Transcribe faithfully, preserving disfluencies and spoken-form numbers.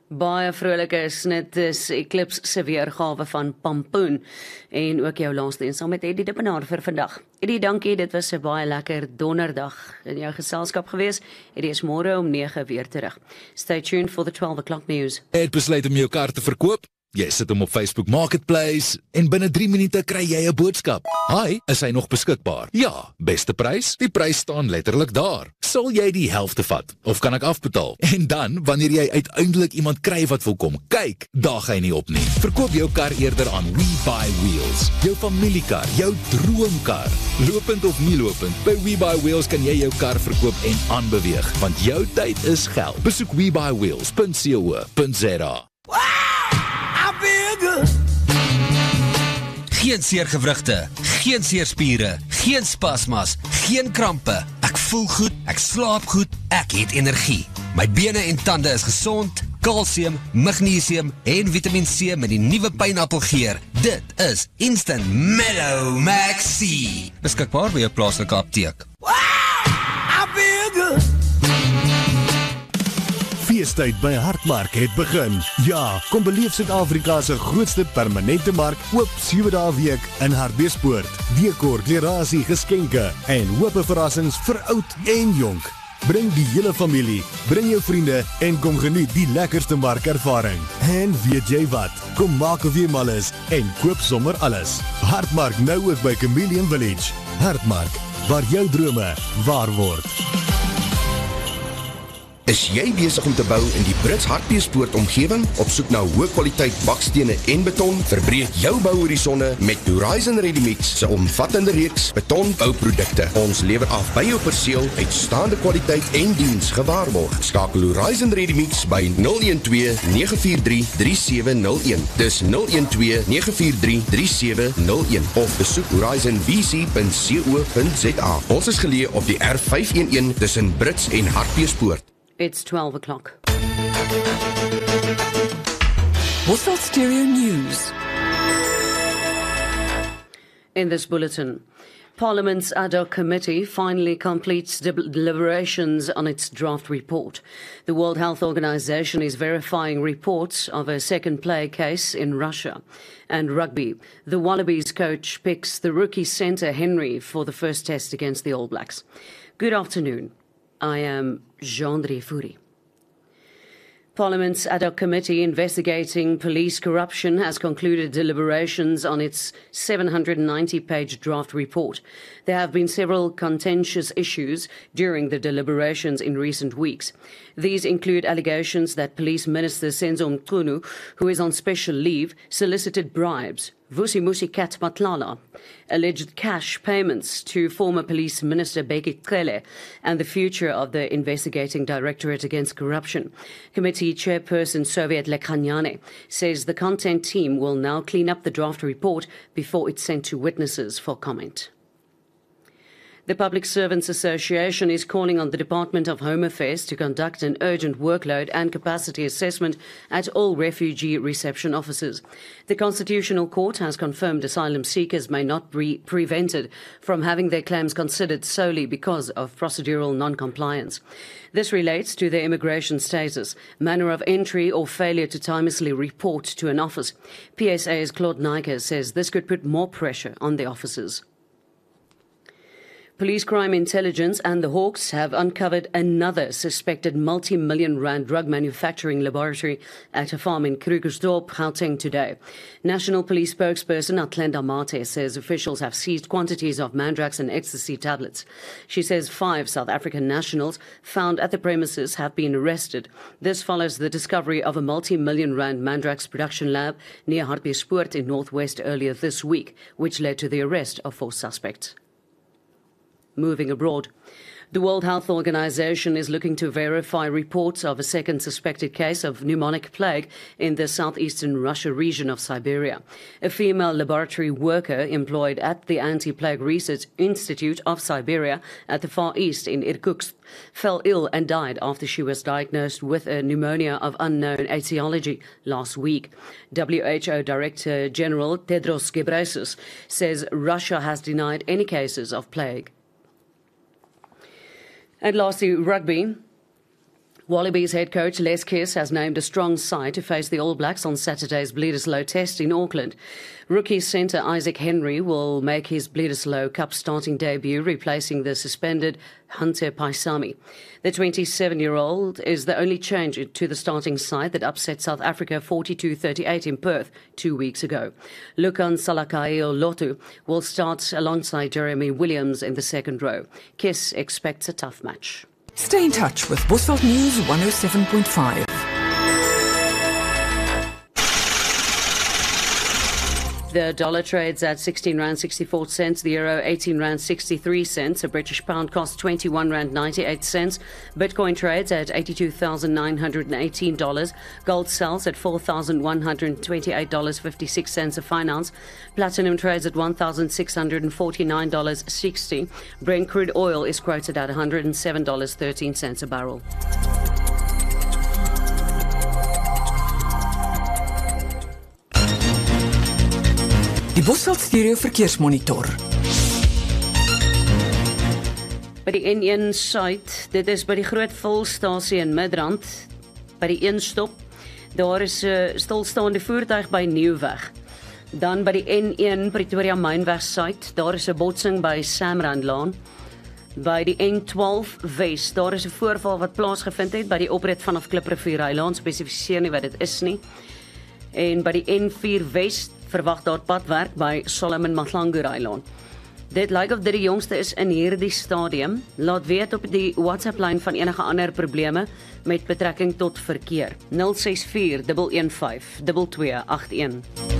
Baie vrolike snit is Eclipse se weergawe van Pampoen en ook jou laaste een saam met Eddie Dippenaar vir vandag. Eddie, dankie, dit was 'n baie lekker donderdag in jou geselskap gewees. Eddie is môre om nege weer terug. Stay tuned for the twelve o'clock news. Het besluit om jou kar te verkoop? Jy sit hom op Facebook Marketplace en binne drie minute kry jy 'n boodskap. Hi, is hy nog beskikbaar? Ja, beste prys? Die prys staan letterlik daar. Sal jy die helfte vat of kan ek afbetaal? En dan, wanneer jy uiteindelik iemand kry wat wil kom kyk, daag hy nie op nie. Verkoop jou kar eerder aan WeBuyWheels. Jou familiekar, jou droomkar. Lopend of nie lopend, by WeBuyWheels kan jy jou kar verkoop en aanbeweeg, want jou tyd is geld. Besoek we buy wheels dot co dot za. Geen seergewrigte, geen seerspiere, geen spasmas, geen krampe. Ek voel goed, ek slaap goed, ek het energie. My bene en tande is gesond, kalsium, magnesium en Vitamiin C met die nuwe pineappelgeur. Dit is Instant Mellow Max C. Beskikbaar by jou plaaslike apteek. Feestyd by Hartmark het begin. Ja, kom beleef Suid-Afrika se grootste permanente mark oop sewe dae week in Hartbeespoort. Dekor, klerasie, geskenke en hoope verrassings vir oud en jonk. Bring die hele familie, bring jou vriende en kom geniet die lekkerste markervaring. En weet jy wat? Kom maak of jy mal is en koop sommer alles. Hartmark nou ook by Chameleon Village. Hartmark, waar jou drome waar word. Is jy besig om te bou in die Brits Hartbeespoort omgewing? Op soek na hoë kwaliteit bakstene en beton? Verbreek jou bouhorisonne met Horizon Ready-Mix se omvattende reeks betonbouprodukte. Ons lewer af by jou perseel uitstaande kwaliteit en diens gewaarborg. Skakel Horizon Ready-Mix by nul een twee nege vier drie drie sewe nul een. Dis nul een twee nege vier drie drie sewe nul een of besoek horizon v c dot co dot za. Ons is geleë op die R vyf een een tussen Brits en Hartbeespoort. It's twelve o'clock. Bosveld Stereo News. In this bulletin, Parliament's ad hoc committee finally completes deliberations on its draft report. The World Health Organization is verifying reports of a second plague case in Russia. And rugby, the Wallabies coach picks the rookie centre Henry for the first test against the All Blacks. Good afternoon. I am Jean-André Fourie. Parliament's ad hoc committee investigating police corruption has concluded deliberations on its seven hundred ninety page draft report. There have been several contentious issues during the deliberations in recent weeks. These include allegations that Police Minister Senzo Mchunu, who is on special leave, solicited bribes, Vusi Musi Kat Matlala, alleged cash payments to former Police Minister Bheki Cele, and the future of the investigating Directorate Against Corruption. Committee Chairperson Soviet Lekhanyane says the content team will now clean up the draft report before it's sent to witnesses for comment. The Public Servants Association is calling on the Department of Home Affairs to conduct an urgent workload and capacity assessment at all refugee reception offices. The Constitutional Court has confirmed asylum seekers may not be prevented from having their claims considered solely because of procedural non-compliance. This relates to their immigration status, manner of entry or failure to timelessly report to an office. P S A's Claude Nijker says this could put more pressure on the officers. Police Crime Intelligence and the Hawks have uncovered another suspected multi-million rand drug manufacturing laboratory at a farm in Krugersdorp, Gauteng today. National Police spokesperson Atlenda Mate says officials have seized quantities of mandrax and ecstasy tablets. She says five South African nationals found at the premises have been arrested. This follows the discovery of a multi-million rand mandrax production lab near Hartbeespoort in Northwest earlier this week, which led to the arrest of four suspects. Moving abroad, the World Health Organization is looking to verify reports of a second suspected case of pneumonic plague in the southeastern Russia region of Siberia. A female laboratory worker employed at the Anti-Plague Research Institute of Siberia at the Far East in Irkutsk fell ill and died after she was diagnosed with a pneumonia of unknown etiology last week. W H O Director General Tedros Ghebreyesus says Russia has denied any cases of plague. And lastly, rugby. Wallabies head coach Les Kiss has named a strong side to face the All Blacks on Saturday's Bledisloe test in Auckland. Rookie centre Isaac Henry will make his Bledisloe Cup starting debut, replacing the suspended Hunter Paisami. The twenty-seven-year-old is the only change to the starting side that upset South Africa forty-two thirty-eight in Perth two weeks ago. Lukan Salakaio-Lotu will start alongside Jeremy Williams in the second row. Kiss expects a tough match. Stay in touch with Bosveld News one oh seven point five. The dollar trades at sixteen rand sixty-four cents, the euro eighteen rand sixty-three cents, a British pound costs twenty-one rand ninety-eight cents, Bitcoin trades at eighty-two thousand nine hundred eighteen dollars, gold sells at four thousand one hundred twenty-eight dollars and fifty-six cents a fine ounce, platinum trades at one thousand six hundred forty-nine dollars and sixty cents, Brent crude oil is quoted at one hundred seven dollars and thirteen cents a barrel. Die Bosveld Stereo Verkeersmonitor. By die N een Suid, dit is by die groot volstasie in Midrand, by die een stop, daar is 'n uh, stilstaande voertuig by Nieuwweg. Dan by die N een Pretoria Mynweg Suid, daar is 'n botsing by Samrandlaan. By die N twaalf Wes, daar is 'n voorval wat plaasgevind het by die oprit vanaf Kliprivier Highland, spesifiseer nie wat dit is nie. En by die N vier Wes verwag daar padwerk by Solomon Mahlangu Highland. Dit lyk of dit die jongste is in hierdie stadium. Laat weet op die WhatsApp-lyn van enige ander probleme met betrekking tot verkeer. nul ses vier een een vyf twee twee agt een.